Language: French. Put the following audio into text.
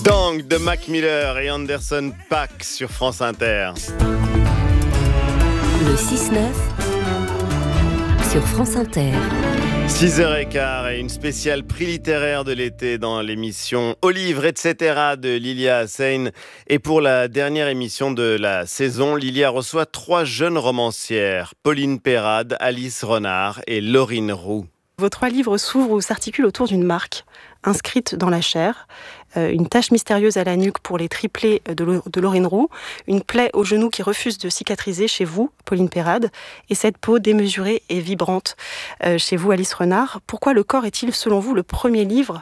Tank de Mac Miller et Anderson .Paak sur France Inter. Le 6-9 sur France Inter. 6h15 et une spéciale prix littéraire de l'été dans l'émission Au livre, etc. de Lilia Hussein. Et pour la dernière émission de la saison, Lilia reçoit 3 jeunes romancières, Pauline Peyrade, Alice Renard et Laurine Roux. Vos 3 livres s'ouvrent ou s'articulent autour d'une marque inscrite dans la chair, une tache mystérieuse à la nuque pour les triplés de Laurine Roux, une plaie au genou qui refuse de cicatriser chez vous, Pauline Peyrade, et cette peau démesurée et vibrante chez vous, Alice Renard. Pourquoi le corps est-il, selon vous, le premier livre